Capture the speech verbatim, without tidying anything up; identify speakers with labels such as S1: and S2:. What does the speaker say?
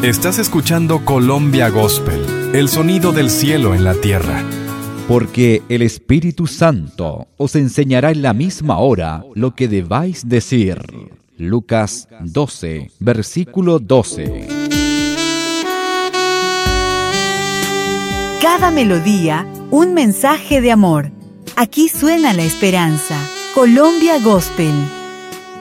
S1: Estás escuchando Colombia Gospel, el sonido del cielo en la tierra.
S2: Porque el Espíritu Santo os enseñará en la misma hora lo que debáis decir. Lucas doce, versículo doce.
S3: Cada melodía, un mensaje de amor. Aquí suena la esperanza. Colombia Gospel.